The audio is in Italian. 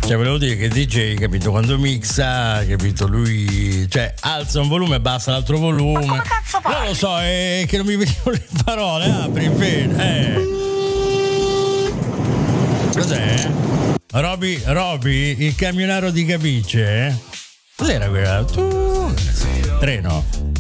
Cioè, volevo dire che DJ, capito, quando mixa, capito, lui, cioè, alza un volume e abbassa l'altro volume. Ma come cazzo fai? Non lo so, è che non mi venivano le parole, apri, vedi, Cos'è? Roby, il camionaro di Capice? Cos'era quella? Treno.